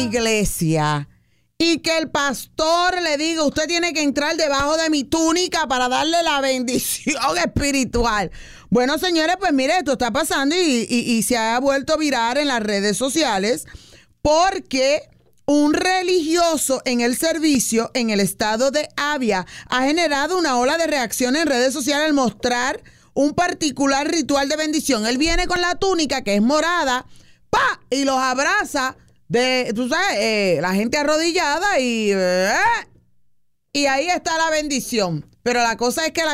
iglesia y que el pastor le diga, usted tiene que entrar debajo de mi túnica para darle la bendición espiritual. Bueno, señores, pues mire, esto está pasando y se ha vuelto viral en las redes sociales porque un religioso en el servicio en el estado de Avia ha generado una ola de reacción en redes sociales al mostrar un particular ritual de bendición. Él viene con la túnica que es morada, ¡pa! Y los abraza tú sabes, la gente arrodillada y ahí está la bendición. Pero la cosa es que la